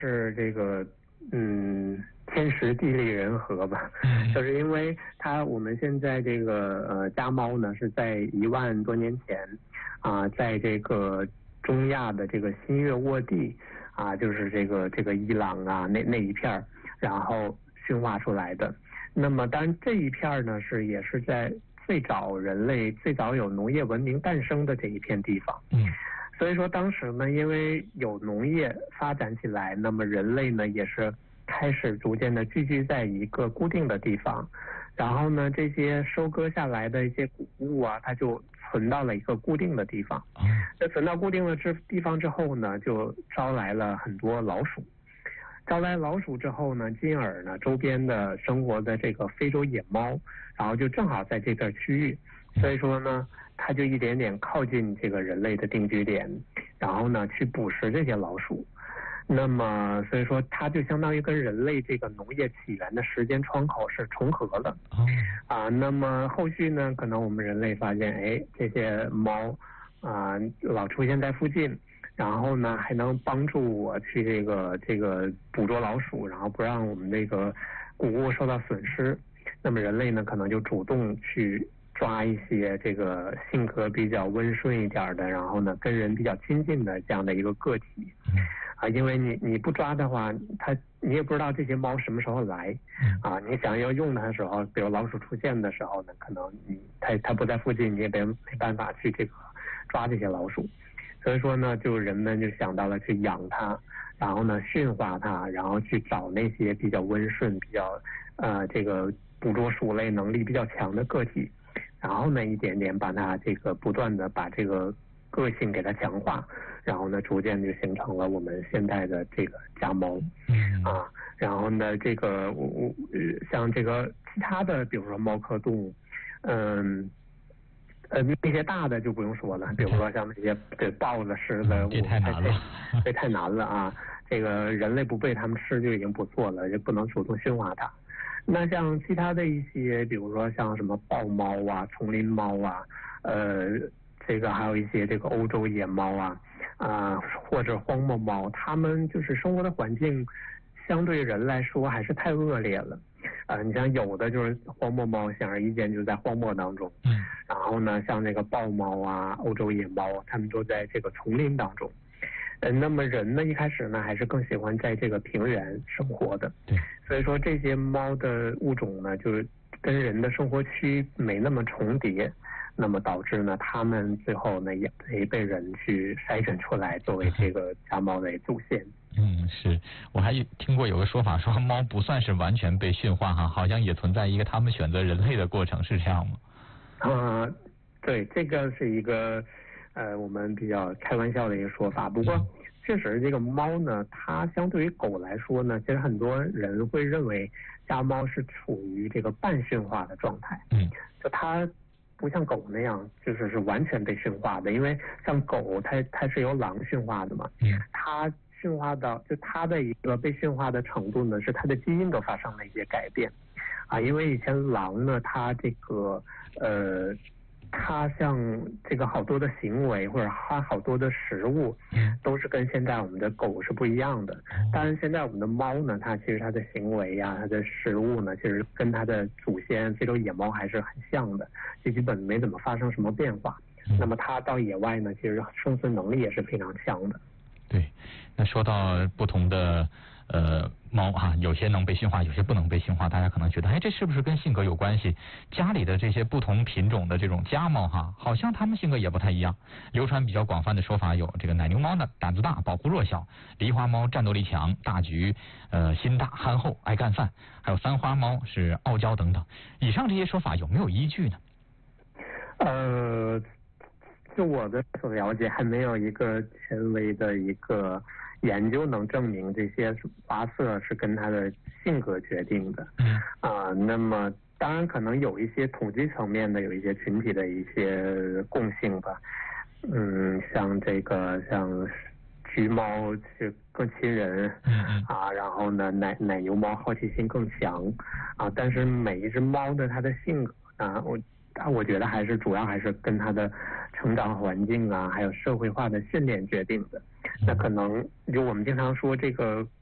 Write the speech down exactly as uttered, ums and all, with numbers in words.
是这个嗯天时地利人和吧，就是因为它我们现在这个呃家猫呢是在一万多年前啊、呃，在这个中亚的这个新月沃地啊，就是这个这个伊朗啊那那一片儿，然后驯化出来的。那么当然这一片呢是也是在最早人类最早有农业文明诞生的这一片地方。 嗯。 所以说当时呢，因为有农业发展起来，那么人类呢也是开始逐渐的聚居在一个固定的地方，然后呢这些收割下来的一些谷物啊，它就存到了一个固定的地方。那存到固定的这地方之后呢，就招来了很多老鼠。招来老鼠之后呢，进而呢周边的生活的这个非洲野猫，然后就正好在这片区域，所以说呢它就一点点靠近这个人类的定居点，然后呢去捕食这些老鼠。那么所以说它就相当于跟人类这个农业起源的时间窗口是重合的。啊，那么后续呢，可能我们人类发现，哎，这些猫啊老出现在附近，然后呢还能帮助我去这个这个捕捉老鼠，然后不让我们这个谷物受到损失。那么人类呢可能就主动去抓一些这个性格比较温顺一点的，然后呢跟人比较亲近的这样的一个个体。啊，因为你你不抓的话，它你也不知道这些猫什么时候来。啊，你想要用它的时候，比如老鼠出现的时候呢，可能你它它不在附近，你也没没办法去这个抓这些老鼠。所以说呢，就人们就想到了去养它，然后呢驯化它，然后去找那些比较温顺、比较呃这个捕捉鼠类能力比较强的个体，然后呢一点点把它这个不断的把这个个性给它强化，然后呢逐渐就形成了我们现在的这个家猫。啊，然后呢这个我我像这个其他的，比如说猫科动物，嗯。呃，那些大的就不用说了，比如说像那些对豹子、狮子， 这太难了， 这太难了啊！这个人类不被他们吃就已经不错了，也不能主动驯化它。那像其他的一些，比如说像什么豹猫啊、丛林猫啊，呃，这个还有一些这个欧洲野猫啊，啊、呃、或者荒漠猫，它们就是生活的环境相对人来说还是太恶劣了。呃，你像有的就是荒漠猫，显而易见就在荒漠当中。 嗯。 然后呢，像那个豹猫啊、欧洲野猫，它们都在这个丛林当中。呃，那么人呢，一开始呢，还是更喜欢在这个平原生活的。 对。 所以说这些猫的物种呢，就是跟人的生活区没那么重叠，那么导致呢，它们最后呢也被被人去筛选出来，作为这个家猫的祖先。 嗯，是，我还听过有个说法，说猫不算是完全被驯化哈，好像也存在一个它们选择人类的过程，是这样吗？ 呃，对，这个是一个呃我们比较开玩笑的一个说法。不过确实这个猫呢，它相对于狗来说呢，其实很多人会认为家猫是处于这个半驯化的状态。 嗯， 就它不像狗那样就是是完全被驯化的，因为像狗它它是由狼驯化的嘛。 嗯， 它驯化到就它的一个被驯化的程度呢，是它的基因都发生了一些改变。啊，因为以前狼呢，它这个呃，它像这个好多的行为或者它好多的食物，都是跟现在我们的狗是不一样的。当然，现在我们的猫呢，它其实它的行为呀、啊，它的食物呢，其实跟它的祖先非洲野猫还是很像的，就基本没怎么发生什么变化。那么它到野外呢，其实生存能力也是非常强的。 对，那说到不同的呃猫啊，有些能被驯化，有些不能被驯化，大家可能觉得，哎，这是不是跟性格有关系？家里的这些不同品种的这种家猫哈，好像它们性格也不太一样。流传比较广泛的说法有这个奶牛猫呢胆子大，保护弱小；狸花猫战斗力强，大局呃心大憨厚，爱干饭；还有三花猫是傲娇等等。以上这些说法有没有依据呢？ 呃。就我的所了解，还没有一个权威的一个研究能证明这些花色是跟它的性格决定的。 嗯啊、呃，那么当然可能有一些统计层面的，有一些群体的一些共性吧。嗯，像这个像橘猫是更亲人。 嗯啊，然后呢，奶奶牛猫好奇心更强。啊，但是每一只猫的它的性格啊，我。但我觉得还是主要还是跟它的成长环境啊，还有社会化的训练决定的。那可能就我们经常说这个